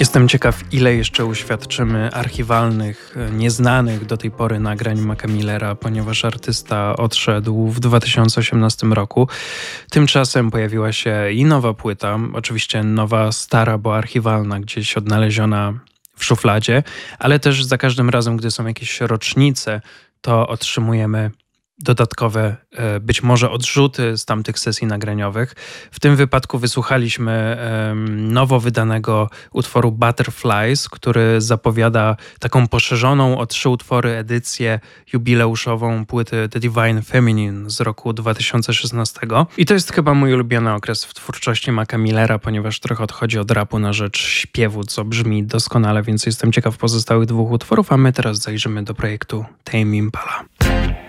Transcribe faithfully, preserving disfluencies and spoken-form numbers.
Jestem ciekaw, ile jeszcze uświadczymy archiwalnych, nieznanych do tej pory nagrań Maca Millera, ponieważ artysta odszedł w dwa tysiące osiemnastym roku. Tymczasem pojawiła się i nowa płyta, oczywiście nowa, stara, bo archiwalna, gdzieś odnaleziona w szufladzie, ale też za każdym razem, gdy są jakieś rocznice, to otrzymujemy dodatkowe, e, być może odrzuty z tamtych sesji nagraniowych. W tym wypadku wysłuchaliśmy em, nowo wydanego utworu Butterflies, który zapowiada taką poszerzoną o trzy utwory edycję jubileuszową płyty The Divine Feminine z roku dwa tysiące szesnastego. I to jest chyba mój ulubiony okres w twórczości Maca Millera, ponieważ trochę odchodzi od rapu na rzecz śpiewu, co brzmi doskonale, więc jestem ciekaw pozostałych dwóch utworów, a my teraz zajrzymy do projektu Tame Impala.